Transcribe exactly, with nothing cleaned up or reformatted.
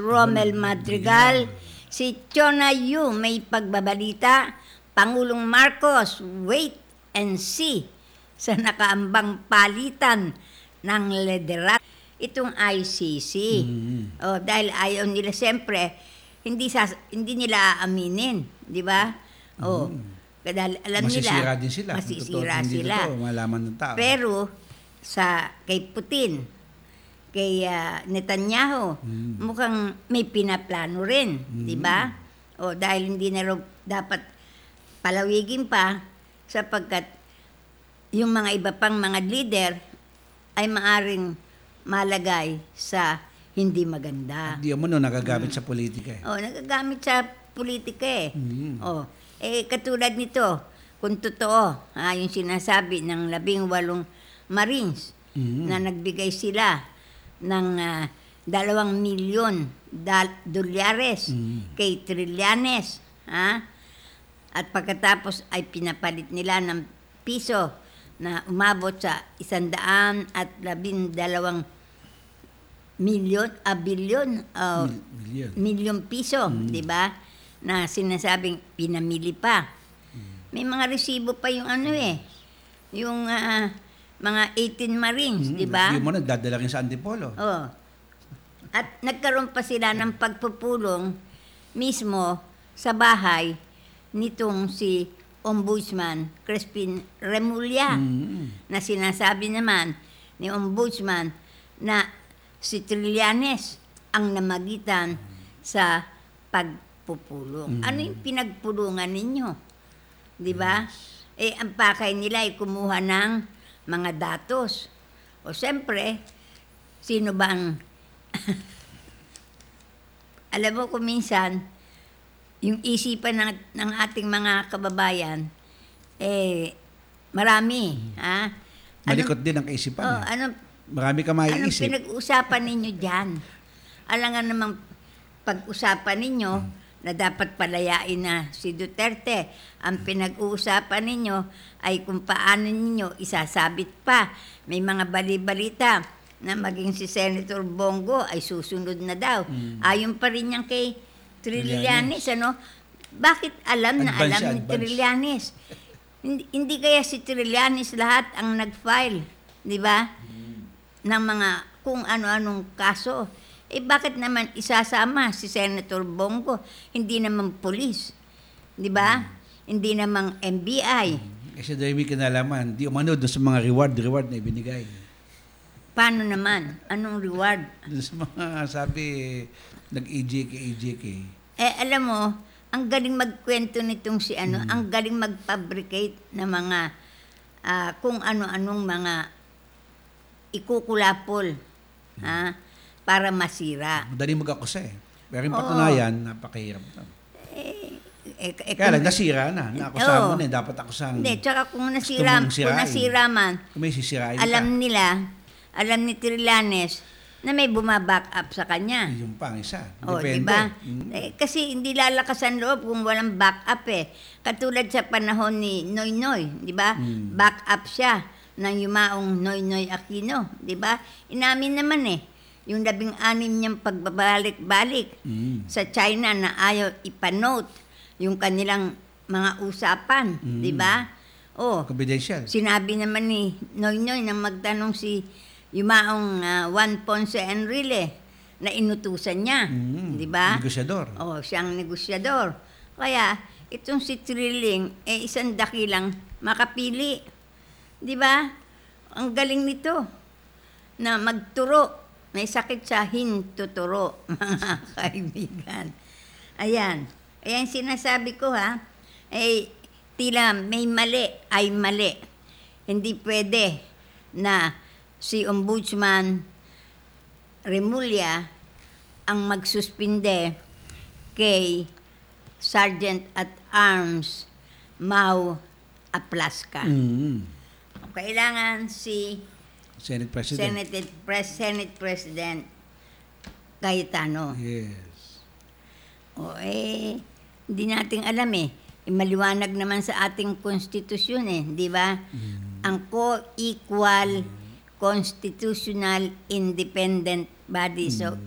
Romel Madrigal, si Chona Yu may pagbabalita, Pangulong Marcos, wait and see sa nakaambang palitan ng lederat. Itong I C C. Mm-hmm. Oh, dahil ayaw nila, siyempre, hindi, sas, hindi nila aaminin. Di ba? Oh, mm-hmm. Dahil alam masisira nila, din sila. masisira totoo, sila. Totoo, malaman ng tao. Pero, sa, kay Putin, kay uh, Netanyahu, mm. mukhang may pinaplano rin, mm. di ba? O dahil hindi na raw dapat palawigin pa sapagkat yung mga iba pang mga leader ay maaring malagay sa hindi maganda. Hindi mo no nagagamit mm. sa politika eh. Oh, nagagamit sa politika eh. Mm. Oh, eh katulad nito, kung totoo, ah, yung sinasabi ng labing walong Marines mm. na nagbigay sila ng uh, dalawang milyon dal- dolyares mm. kay Trillanes, ha? At pagkatapos ay pinapalit nila ng piso na umabot sa isandaan at labing dalawang milyon, a bilyon, uh, milyon. milyon piso, mm. di ba? Na sinasabing pinamili pa. Mm. May mga resibo pa yung ano eh, yung uh, mga eighteen Marines, mm, di ba? Hindi mo na dadala rin sa Antipolo. Oh. At nagkaroon pa sila ng pagpupulong mismo sa bahay nitong si Ombudsman Crispin Remulla, mm. na sinasabi naman ni Ombudsman na si Trillanes ang namagitan sa pagpupulong. Mm. Ano yung pinagpulungan ninyo? Di ba? Yes. Eh, ang pakay nila ay kumuha ng mga datos. O siyempre, sino ba ang... Alam mo kung minsan, yung isipan ng, ng ating mga kababayan, eh, marami. Ha? Malikot din ang kaisipan. Oh, eh. anong, marami ka maiisip. Anong pinag-usapan ninyo dyan? Alam nga namang pag-usapan ninyo, hmm. na dapat palayain na si Duterte. Ang pinag-uusapan ninyo ay kung paano ninyo isasabit pa. May mga bali-balita na maging si Senator Bongo ay susunod na daw. Mm. Ayon pa rin yan kay Trillanes, ano? Bakit alam na advance, alam ni advance. Trillanes? hindi, hindi kaya si Trillanes lahat ang nag-file, di ba? Mm. Ng mga kung ano-anong kaso. Eh bakit naman isasama si Senator Bongo? Hindi naman polis. Di ba? Hmm. Hindi naman M B I. Hmm. Kasi dahil may kinalaman, di umano doon sa mga reward-reward na ibinigay. Paano naman? Anong reward? Doon sa mga sabi, nag-E J K, E J K. Eh alam mo, ang galing magkwento nitong si ano, hmm. ang galing mag-fabricate ng mga uh, kung ano-anong mga ikukulapol. Hmm. Ha? Para masira. Madali mag-akusa eh. Pero yung patunayan, oh. napakahirap. Eh, eh, eh, Kaya lang, nasira na. Naakusahan oh. mo na eh. Dapat akusang... Hindi, tsaka kung nasira, kung nasira man, kung may sisirain alam ka. nila, alam ni Trillanes, na may bumaback up sa kanya. Yung pang isa. Oh, depende. Diba? Mm. Eh, kasi hindi lalakas ang loob kung walang back up eh. Katulad sa panahon ni Noy Noy, di ba? Mm. Back up siya ng yumaong Noy Noy Aquino, di ba? Inamin naman eh. Yung labing anim niyang pagbabalik-balik mm. sa China na ayaw ipanote yung kanilang mga usapan, mm. di ba? Oh, confidential. Sinabi naman ni Noy Noy na magtanong si Yumaong uh, Juan Ponce Enrile na inutusan niya, mm. di ba? Negosyador. Oh, siyang negosyador. Kaya itong si Trilling eh isang dakilang makapili. Di ba? Ang galing nito na magturo. May sakit sa hintuturo, mga kaibigan. Ayan. Ayan sinasabi ko ha. Eh, tila may mali ay mali. Hindi pwede na si Ombudsman Remulla ang magsuspinde kay Sergeant at Arms Mau Aplaska. Mm. Kailangan si Senate President. Senate, Pres, Senate President Cayetano. Yes. O eh, hindi natin alam eh. eh. Maliwanag naman sa ating konstitusyon eh, di ba? Mm. Ang co-equal mm. constitutional independent body. Mm. So,